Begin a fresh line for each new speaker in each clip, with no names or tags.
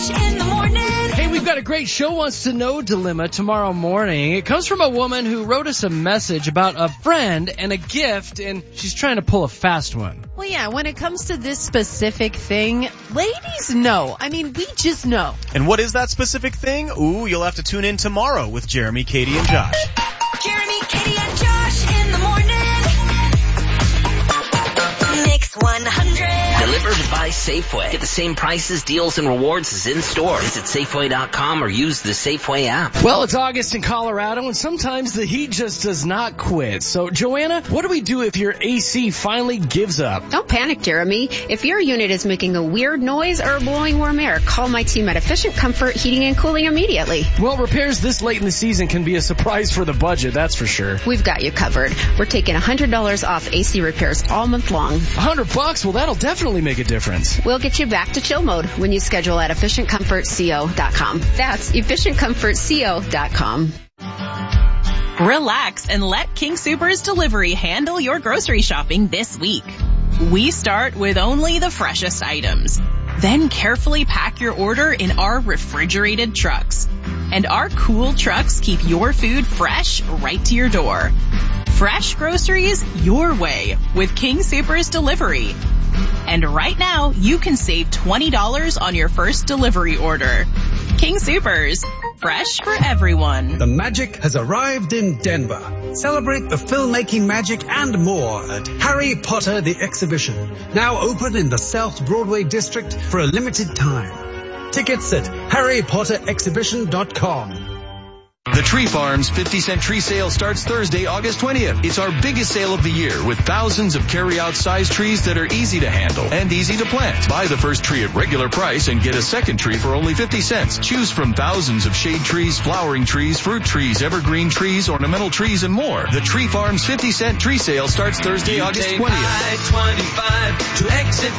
Josh in the morning.
Hey, we've got a great show wants to know dilemma tomorrow morning. It comes from a woman who wrote us a message about a friend and a gift, and she's trying to pull a fast one.
Well, yeah, when it comes to this specific thing, ladies know. I mean, we just know.
And what is that specific thing? Ooh, you'll have to tune in tomorrow with Jeremy, Katie, and Josh.
Jeremy, Katie, and Josh in the morning. Mix 100.
Delivered by Safeway. Get the same prices, deals, and rewards as in-store. Visit Safeway.com or use the Safeway app.
Well, it's August in Colorado, and sometimes the heat just does not quit. So, Joanna, what do we do if your AC finally gives up?
Don't panic, Jeremy. If your unit is making a weird noise or blowing warm air, call my team at Efficient Comfort Heating and Cooling immediately.
Well, repairs this late in the season can be a surprise for the budget, that's for sure.
We've got you covered. We're taking $100 off AC repairs all month long.
$100? Well, that'll definitely make a difference.
We'll get you back to chill mode when you schedule at EfficientComfortCO.com. That's EfficientComfortCO.com.
Relax and let King Soopers Delivery handle your grocery shopping this week. We start with only the freshest items. Then carefully pack your order in our refrigerated trucks. And our cool trucks keep your food fresh right to your door. Fresh groceries your way with King Soopers Delivery. And right now, you can save $20 on your first delivery order. King Soopers. Fresh for everyone.
The magic has arrived in Denver. Celebrate the filmmaking magic and more at Harry Potter the Exhibition. Now open in the South Broadway District for a limited time. Tickets at harrypotterexhibition.com.
The Tree Farms 50-cent tree sale starts Thursday, August 20th. It's our biggest sale of the year with thousands of carry-out size trees that are easy to handle and easy to plant. Buy the first tree at regular price and get a second tree for only 50 cents. Choose from thousands of shade trees, flowering trees, fruit trees, evergreen trees, ornamental trees, and more. The Tree Farms 50-cent tree sale starts Thursday, August 20th.
I-25 to exit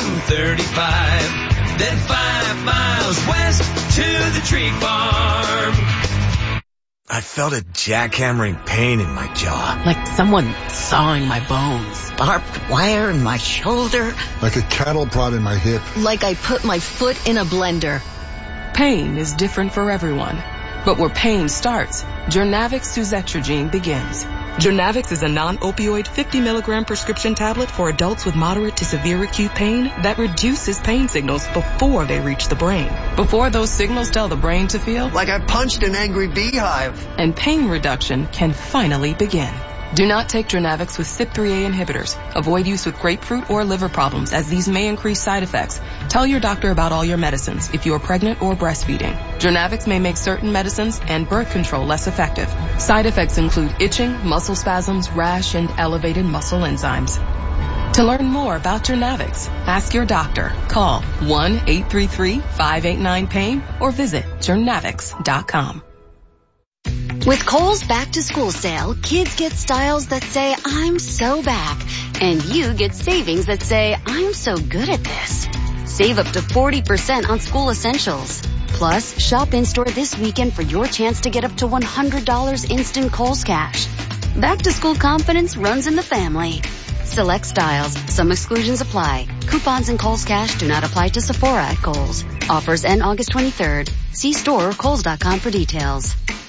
235, then 5 miles west to the Tree Farm.
I felt a jackhammering pain in my jaw.
Like someone sawing my bones.
Barbed wire in my shoulder.
Like a cattle prod in my hip.
Like I put my foot in a blender.
Pain is different for everyone. But where pain starts, Jurnavix suzetrigine begins. Jurnavix is a non-opioid 50-milligram prescription tablet for adults with moderate to severe acute pain that reduces pain signals before they reach the brain. Before those signals tell the brain to feel
like I punched an angry beehive.
And pain reduction can finally begin. Do not take Jurnavix with CYP3A inhibitors. Avoid use with grapefruit or liver problems, as these may increase side effects. Tell your doctor about all your medicines if you are pregnant or breastfeeding. Jurnavix may make certain medicines and birth control less effective. Side effects include itching, muscle spasms, rash, and elevated muscle enzymes. To learn more about Jurnavix, ask your doctor. Call 1-833-589-PAIN or visit Jurnavix.com.
With Kohl's back-to-school sale, kids get styles that say, I'm so back. And you get savings that say, I'm so good at this. Save up to 40% on school essentials. Plus, shop in-store this weekend for your chance to get up to $100 instant Kohl's cash. Back-to-school confidence runs in the family. Select styles. Some exclusions apply. Coupons and Kohl's cash do not apply to Sephora at Kohl's. Offers end August 23rd. See store or Kohls.com for details.